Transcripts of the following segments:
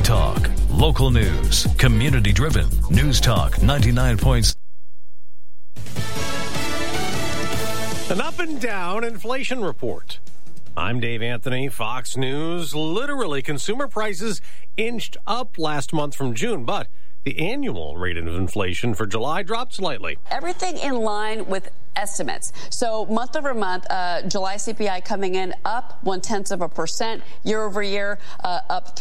talk, local news, community-driven. News Talk 99.7. An up and down inflation report. I'm Dave Anthony, Fox News. Literally, consumer prices inched up last month from June, but the annual rate of inflation for July dropped slightly. Everything in line with estimates. So month over month, July CPI coming in up 0.1%, year over year, up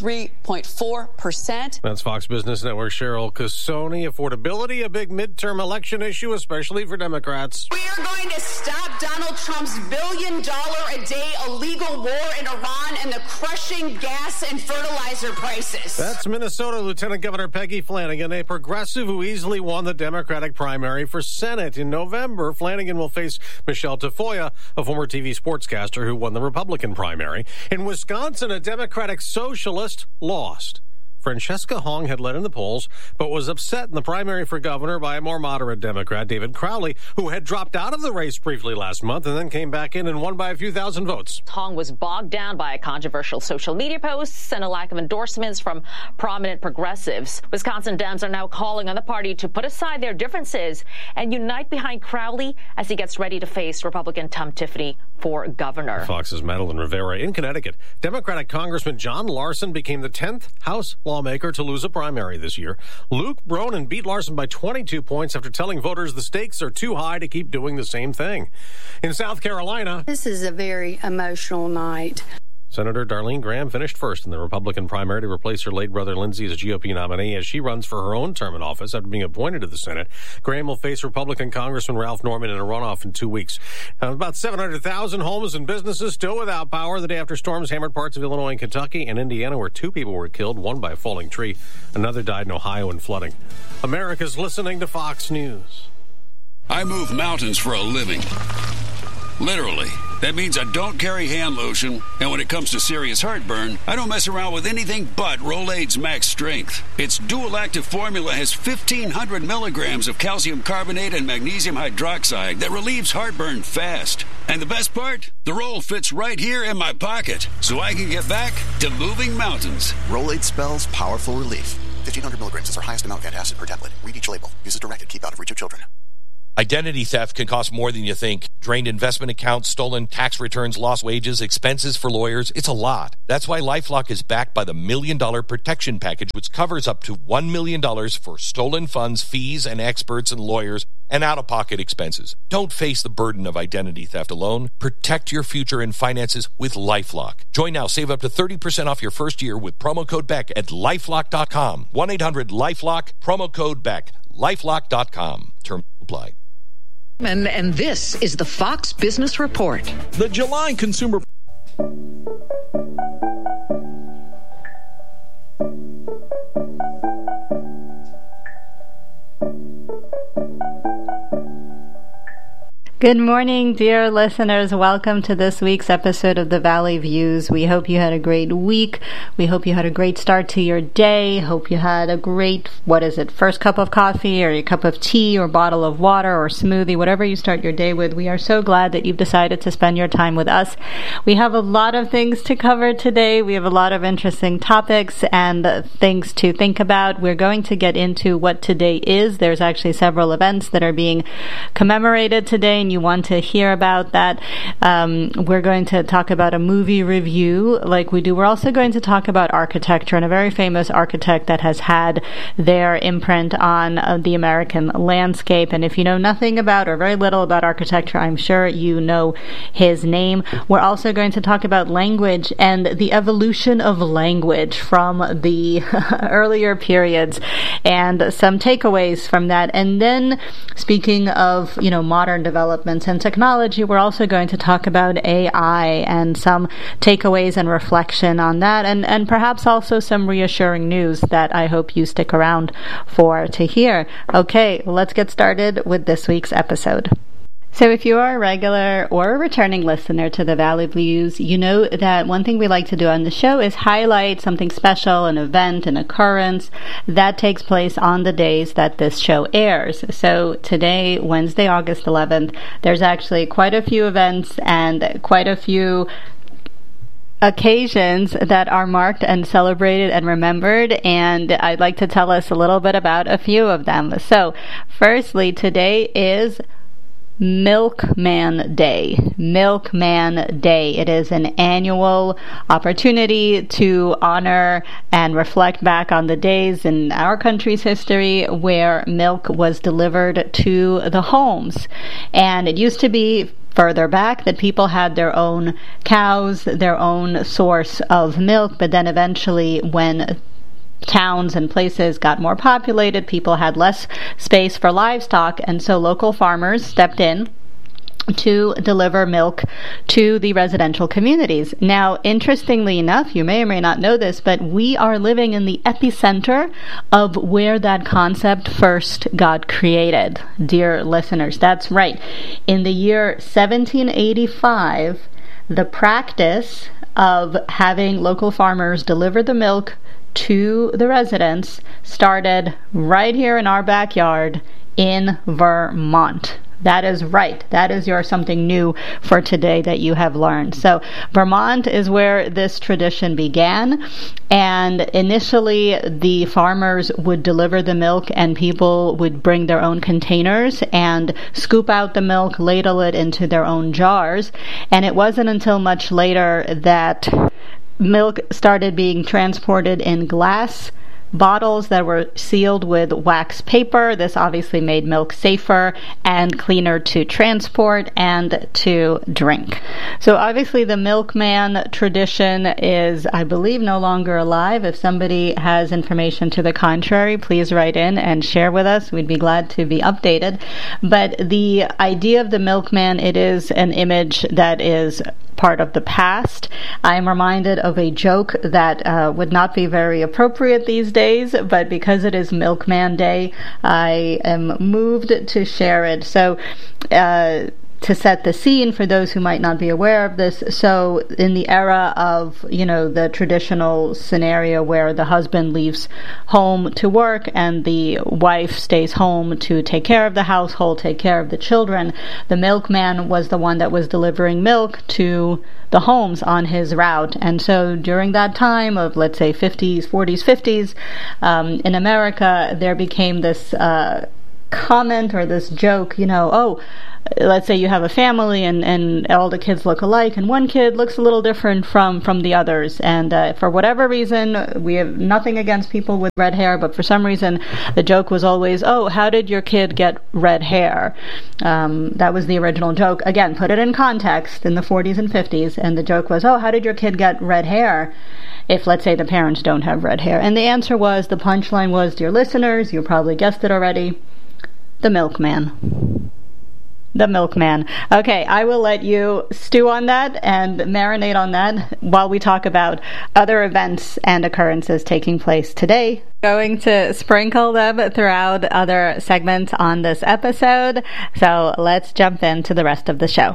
3.4%. That's Fox Business Network Cheryl Casoni. Affordability, a big midterm election issue, especially for Democrats. We are going to stop Donald Trump's billion-dollar-a-day illegal war in Iran and the crushing gas and fertilizer prices. That's Minnesota Lieutenant Governor Peggy Flanagan, a progressive who easily won the Democratic primary for Senate in November. Flanagan will face Michelle Tafoya, a former TV sportscaster who won the Republican primary. In Wisconsin, a Democratic socialist lost. Francesca Hong had led in the polls, but was upset in the primary for governor by a more moderate Democrat, David Crowley, who had dropped out of the race briefly last month and then came back in and won by a few thousand votes. Hong was bogged down by controversial social media posts and a lack of endorsements from prominent progressives. Wisconsin Dems are now calling on the party to put aside their differences and unite behind Crowley as he gets ready to face Republican Tom Tiffany for governor. Fox's Madeline Rivera. In Connecticut, Democratic Congressman John Larson became the 10th House lawmaker to lose a primary this year. Luke Bronin beat Larson by 22 points after telling voters the stakes are too high to keep doing the same thing. In South Carolina, this is a very emotional night. Senator Darlene Graham finished first in the Republican primary to replace her late brother Lindsey as a GOP nominee as she runs for her own term in office after being appointed to the Senate. Graham will face Republican Congressman Ralph Norman in a runoff in 2 weeks. About 700,000 homes and businesses still without power the day after storms hammered parts of Illinois and Kentucky and Indiana, where 2 people were killed, one by a falling tree. Another died in Ohio in flooding. America's listening to Fox News. I move mountains for a living. Literally. That means I don't carry hand lotion, and when it comes to serious heartburn, I don't mess around with anything but Rolaids Max Strength. Its dual-active formula has 1,500 milligrams of calcium carbonate and magnesium hydroxide that relieves heartburn fast. And the best part? The roll fits right here in my pocket, so I can get back to moving mountains. Rolaids spells powerful relief. 1,500 milligrams is our highest amount of antacid per tablet. Read each label. Use as directed. Keep out of reach of children. Identity theft can cost more than you think. Drained investment accounts, stolen tax returns, lost wages, expenses for lawyers. It's a lot. That's why LifeLock is backed by the $1 Million Protection Package, which covers up to $1 million for stolen funds, fees, and experts and lawyers, and out-of-pocket expenses. Don't face the burden of identity theft alone. Protect your future and finances with LifeLock. Join now. Save up to 30% off your first year with promo code BECK at LifeLock.com. 1-800-LifeLock, promo code BECK. LifeLock.com. Terms apply. And this is the Fox Business Report. The July consumer... Good morning, dear listeners. Welcome to this week's episode of The Valley Views. We hope you had a great week. We hope you had a great start to your day. Hope you had a great, first cup of coffee or your cup of tea or bottle of water or smoothie, whatever you start your day with. We are so glad that you've decided to spend your time with us. We have a lot of things to cover today. We have a lot of interesting topics and things to think about. We're going to get into what today is. There's actually several events that are being commemorated today, and you want to hear about that. We're going to talk about a movie review like we do. We're also going to talk about architecture and a very famous architect that has had their imprint on the American landscape. And if you know nothing about or very little about architecture, I'm sure you know his name. We're also going to talk about language and the evolution of language from the earlier periods and some takeaways from that. And then speaking of, modern developments and technology, we're also going to talk about AI and some takeaways and reflection on that, and perhaps also some reassuring news that I hope you stick around for to hear. Okay, let's get started with this week's episode. So if you are a regular or a returning listener to the Valley Views, you know that one thing we like to do on the show is highlight something special, an event, an occurrence that takes place on the days that this show airs. So today, Wednesday, August 11th, there's actually quite a few events and quite a few occasions that are marked and celebrated and remembered, and I'd like to tell us a little bit about a few of them. So, firstly, today is Milkman Day. Milkman Day. It is an annual opportunity to honor and reflect back on the days in our country's history where milk was delivered to the homes. And it used to be further back that people had their own cows, their own source of milk, but then eventually when towns and places got more populated, people had less space for livestock, and so local farmers stepped in to deliver milk to the residential communities. Now, interestingly enough, you may or may not know this, but we are living in the epicenter of where that concept first got created, dear listeners. That's right. In the year 1785, the practice of having local farmers deliver the milk to the residents started right here in our backyard in Vermont. That is right. That is your something new for today that you have learned. So Vermont is where this tradition began, and initially the farmers would deliver the milk and people would bring their own containers and scoop out the milk, ladle it into their own jars, and it wasn't until much later that milk started being transported in glass bottles that were sealed with wax paper. This obviously made milk safer and cleaner to transport and to drink. So obviously the milkman tradition is, I believe, no longer alive. If somebody has information to the contrary, please write in and share with us. We'd be glad to be updated. But the idea of the milkman, it is an image that is part of the past. I am reminded of a joke that would not be very appropriate these days, but because it is Milkman Day, I am moved to share it. So, to set the scene for those who might not be aware of this, so in the era of, the traditional scenario where the husband leaves home to work and the wife stays home to take care of the household, take care of the children, the milkman was the one that was delivering milk to the homes on his route. And so during that time of, let's say, 50s, 40s, 50s, in America, there became this comment or this joke, let's say you have a family and all the kids look alike, and one kid looks a little different from the others, and for whatever reason, we have nothing against people with red hair, but for some reason the joke was always, oh, how did your kid get red hair? That was the original joke. Again, put it in context, in the 40s and 50s, and the joke was, oh, how did your kid get red hair if, let's say, the parents don't have red hair? And the answer was, the punchline was, dear listeners, you probably guessed it already, the milkman. The milkman. Okay, I will let you stew on that and marinate on that while we talk about other events and occurrences taking place today. Going to sprinkle them throughout other segments on this episode. So let's jump into the rest of the show.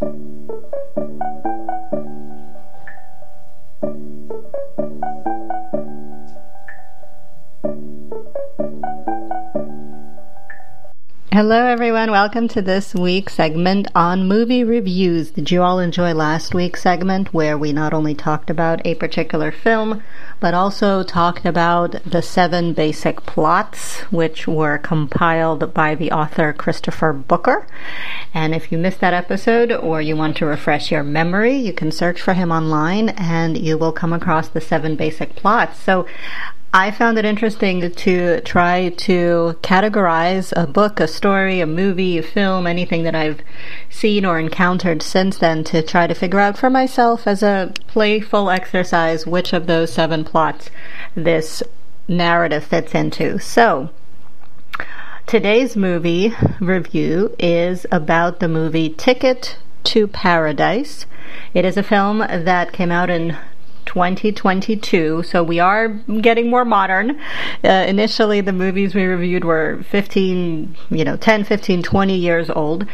Hello everyone, welcome to this week's segment on movie reviews. Did you all enjoy last week's segment where we not only talked about a particular film, but also talked about the 7 basic plots which were compiled by the author Christopher Booker? And if you missed that episode or you want to refresh your memory, you can search for him online and you will come across the 7 basic plots. So I found it interesting to try to categorize a book, a story, a movie, a film, anything that I've seen or encountered since then, to try to figure out for myself as a playful exercise which of those 7 plots this narrative fits into. So, today's movie review is about the movie Ticket to Paradise. It is a film that came out in 2022, so we are getting more modern. Initially, the movies we reviewed were 10, 15, 20 years old.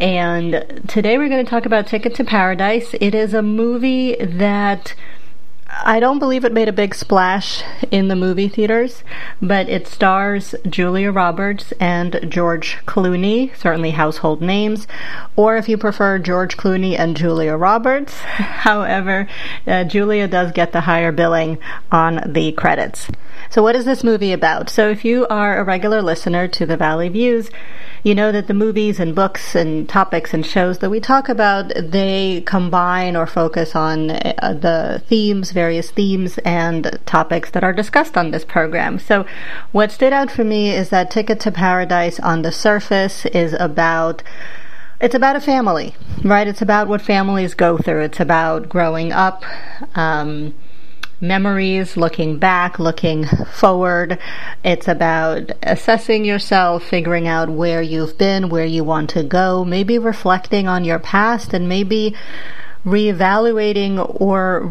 And today we're going to talk about Ticket to Paradise. It is a movie that I don't believe it made a big splash in the movie theaters, but it stars Julia Roberts and George Clooney, certainly household names, or if you prefer, George Clooney and Julia Roberts. However, Julia does get the higher billing on the credits. So what is this movie about? So if you are a regular listener to the Valley Views, you know that the movies and books and topics and shows that we talk about, they combine or focus on the themes, various themes and topics that are discussed on this program. So what stood out for me is that Ticket to Paradise on the surface is about a family, right? It's about what families go through. It's about growing up, memories, looking back, looking forward. It's about assessing yourself, figuring out where you've been, where you want to go, maybe reflecting on your past, and maybe reevaluating or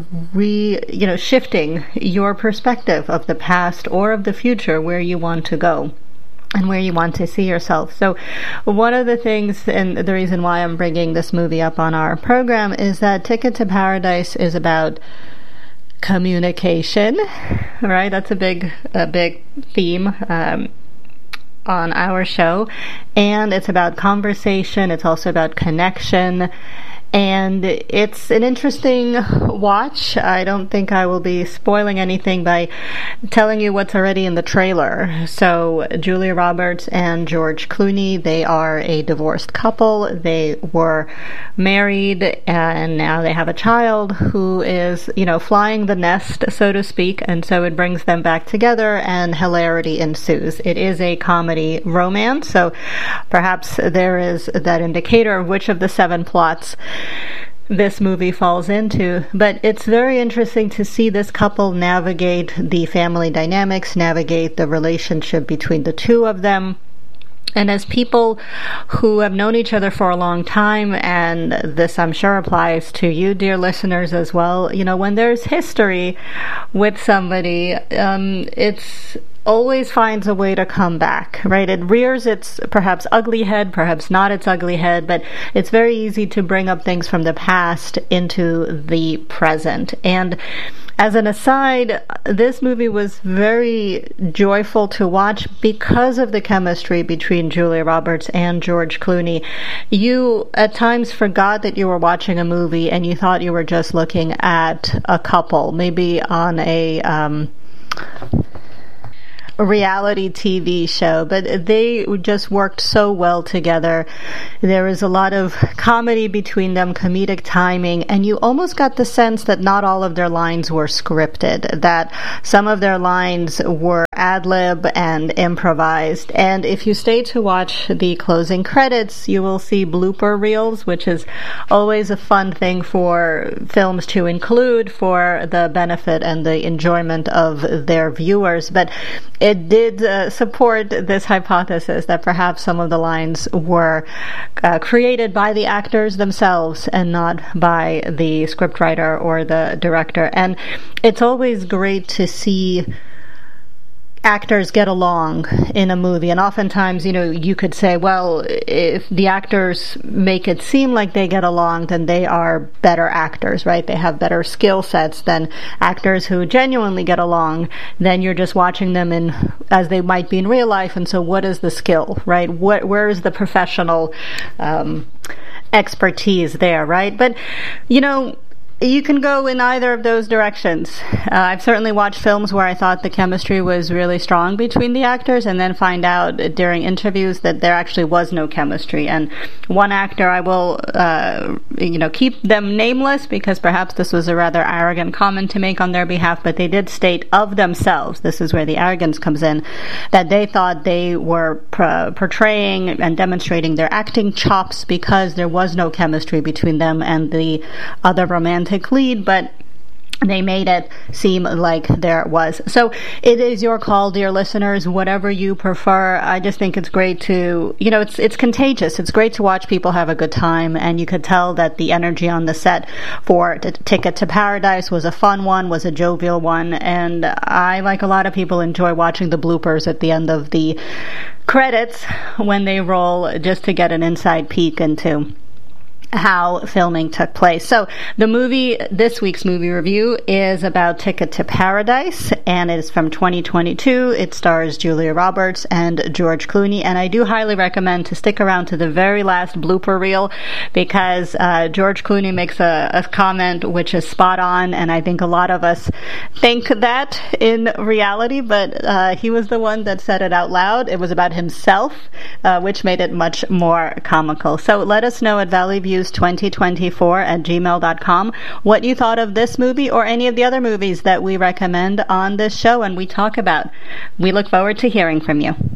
shifting your perspective of the past or of the future, where you want to go and where you want to see yourself. So one of the things, and the reason why I'm bringing this movie up on our program, is that Ticket to Paradise is about communication, right? That's a big theme on our show. And it's about conversation. It's also about connection. And it's an interesting watch. I don't think I will be spoiling anything by telling you what's already in the trailer. So Julia Roberts and George Clooney, they are a divorced couple. They were married and now they have a child who is, flying the nest, so to speak. And so it brings them back together and hilarity ensues. It is a comedy romance. So perhaps there is that indicator of which of the 7 plots this movie falls into. But it's very interesting to see this couple navigate the family dynamics, navigate the relationship between the two of them. And as people who have known each other for a long time, and this I'm sure applies to you, dear listeners, as well, when there's history with somebody, it's always finds a way to come back, right? It rears its perhaps ugly head, perhaps not its ugly head, but it's very easy to bring up things from the past into the present. And as an aside, this movie was very joyful to watch because of the chemistry between Julia Roberts and George Clooney. You at times forgot that you were watching a movie and you thought you were just looking at a couple, maybe on a reality TV show, but they just worked so well together. There was a lot of comedy between them, comedic timing, and you almost got the sense that not all of their lines were scripted, that some of their lines were ad-lib and improvised. And if you stay to watch the closing credits, you will see blooper reels, which is always a fun thing for films to include for the benefit and the enjoyment of their viewers. But it did support this hypothesis that perhaps some of the lines were created by the actors themselves and not by the scriptwriter or the director. And it's always great to see actors get along in a movie, and oftentimes, you could say, well, if the actors make it seem like they get along, then they are better actors, right? They have better skill sets than actors who genuinely get along. Then you're just watching them as they might be in real life, and so what is the skill, right? Where is the professional expertise there, right? But, you can go in either of those directions. I've certainly watched films where I thought the chemistry was really strong between the actors and then find out during interviews that there actually was no chemistry. And one actor, I will, keep them nameless because perhaps this was a rather arrogant comment to make on their behalf, but they did state of themselves, this is where the arrogance comes in, that they thought they were portraying and demonstrating their acting chops because there was no chemistry between them and the other romantic lead, but they made it seem like there was. So it is your call, dear listeners, whatever you prefer. I just think it's great to, it's contagious. It's great to watch people have a good time, and you could tell that the energy on the set for Ticket to Paradise was a fun one, was a jovial one, and I, like a lot of people, enjoy watching the bloopers at the end of the credits when they roll, just to get an inside peek into how filming took place. So the movie, this week's movie review, is about Ticket to Paradise, and it is from 2022. It stars Julia Roberts and George Clooney, and I do highly recommend to stick around to the very last blooper reel, because George Clooney makes a comment which is spot on, and I think a lot of us think that in reality, but he was the one that said it out loud. It was about himself, which made it much more comical. So let us know at valleyviews2024@gmail.com what you thought of this movie or any of the other movies that we recommend on this show and we talk about. We look forward to hearing from you.